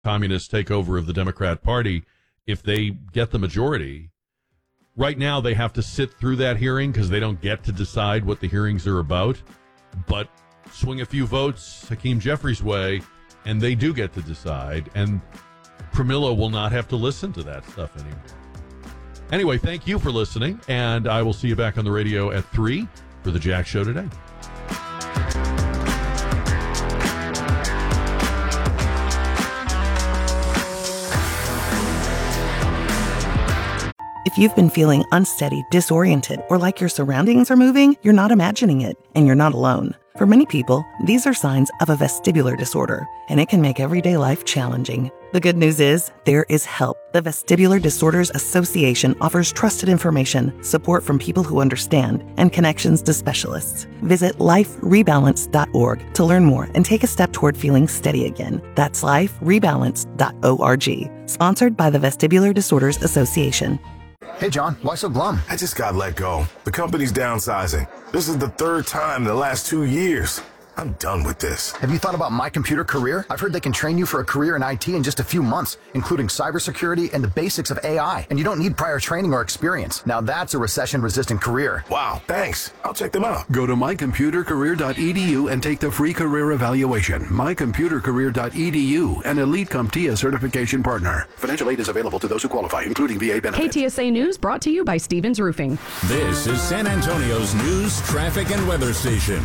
communist takeover of the Democrat Party, if they get the majority, right now they have to sit through that hearing because they don't get to decide what the hearings are about. But swing a few votes Hakeem Jeffries' way, and they do get to decide. And Pramila will not have to listen to that stuff anymore. Anyway, thank you for listening, and I will see you back on the radio at 3 for the Jack Show today. If you've been feeling unsteady, disoriented, or like your surroundings are moving, you're not imagining it, and you're not alone. For many people, these are signs of a vestibular disorder, and it can make everyday life challenging. The good news is, there is help. The Vestibular Disorders Association offers trusted information, support from people who understand, and connections to specialists. Visit liferebalance.org to learn more and take a step toward feeling steady again. That's liferebalance.org. Sponsored by the Vestibular Disorders Association. Hey, John, why so glum? I just got let go. The company's downsizing. This is the third time in the last 2 years. I'm done with this. Have you thought about My Computer Career? I've heard they can train you for a career in IT in just a few months, including cybersecurity and the basics of AI. And you don't need prior training or experience. Now that's a recession-resistant career. Wow, thanks. I'll check them out. Go to mycomputercareer.edu and take the free career evaluation. mycomputercareer.edu, an Elite CompTIA certification partner. Financial aid is available to those who qualify, including VA benefits. KTSA News brought to you by Stevens Roofing. This is San Antonio's news, traffic, and weather station.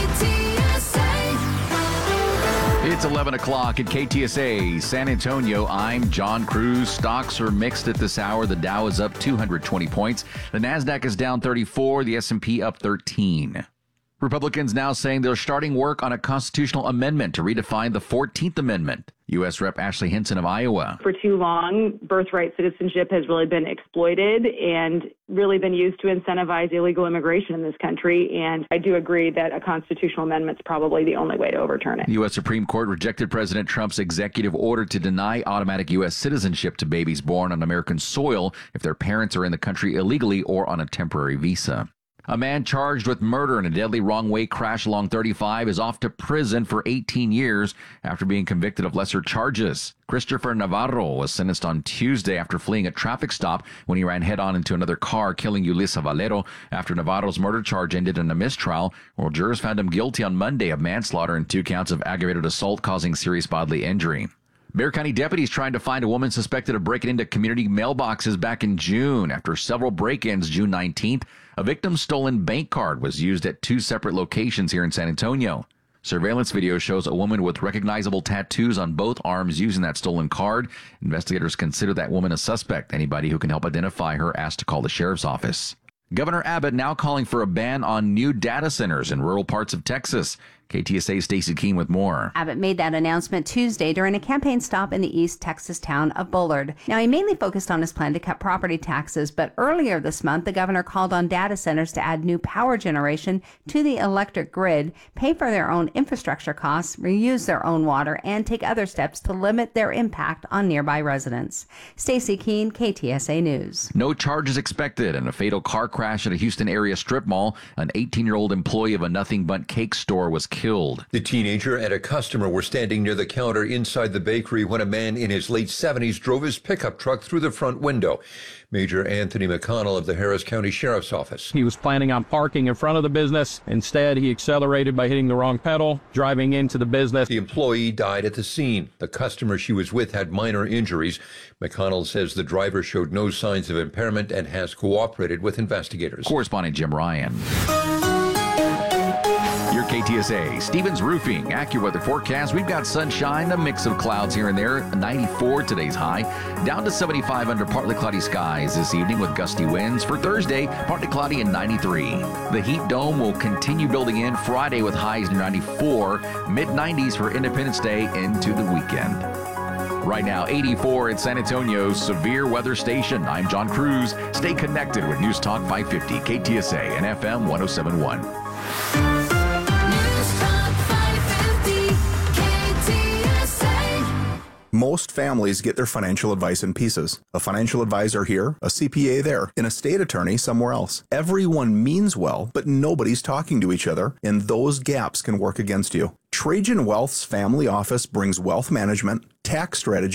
It's 11 o'clock at KTSA San Antonio. I'm John Cruz. Stocks are mixed at this hour. The Dow is up 220 points. The NASDAQ is down 34. The S&P up 13. Republicans now saying they're starting work on a constitutional amendment to redefine the 14th Amendment. U.S. Rep. Ashley Hinson of Iowa. For too long, birthright citizenship has really been exploited and really been used to incentivize illegal immigration in this country. And I do agree that a constitutional amendment is probably the only way to overturn it. The U.S. Supreme Court rejected President Trump's executive order to deny automatic U.S. citizenship to babies born on American soil if their parents are in the country illegally or on a temporary visa. A man charged with murder in a deadly wrong-way crash along 35 is off to prison for 18 years after being convicted of lesser charges. Christopher Navarro was sentenced on Tuesday after fleeing a traffic stop when he ran head-on into another car, killing Yulisa Valero. After Navarro's murder charge ended in a mistrial, jurors found him guilty on Monday of manslaughter and 2 counts of aggravated assault causing serious bodily injury. Bexar County deputies trying to find a woman suspected of breaking into community mailboxes back in June. After several break-ins June 19th, a victim's stolen bank card was used at 2 separate locations here in San Antonio. Surveillance video shows a woman with recognizable tattoos on both arms using that stolen card. Investigators consider that woman a suspect. Anybody who can help identify her asked to call the sheriff's office. Governor Abbott now calling for a ban on new data centers in rural parts of Texas. KTSA's Stacey Keene with more. Abbott made that announcement Tuesday during a campaign stop in the East Texas town of Bullard. Now, he mainly focused on his plan to cut property taxes, but earlier this month, the governor called on data centers to add new power generation to the electric grid, pay for their own infrastructure costs, reuse their own water, and take other steps to limit their impact on nearby residents. Stacey Keene, KTSA News. No charges expected in a fatal car crash at a Houston area strip mall. An 18-year-old employee of a Nothing Bundt cake store was killed. The teenager and a customer were standing near the counter inside the bakery when a man in his late 70s drove his pickup truck through the front window. Major Anthony McConnell of the Harris County Sheriff's Office. He was planning on parking in front of the business. Instead, he accelerated by hitting the wrong pedal, driving into the business. The employee died at the scene. The customer she was with had minor injuries. McConnell says the driver showed no signs of impairment and has cooperated with investigators. Correspondent Jim Ryan. Your KTSA, Stevens Roofing, AccuWeather forecast. We've got sunshine, a mix of clouds here and there. 94 today's high, down to 75 under partly cloudy skies this evening with gusty winds. For Thursday, partly cloudy and 93. The heat dome will continue building in Friday with highs near 94, mid-90s for Independence Day into the weekend. Right now, 84 at San Antonio's severe weather station. I'm John Cruz. Stay connected with News Talk 550, KTSA and FM 1071. Most families get their financial advice in pieces. A financial advisor here, a CPA there, an estate attorney somewhere else. Everyone means well, but nobody's talking to each other, and those gaps can work against you. Trajan Wealth's family office brings wealth management, tax strategy,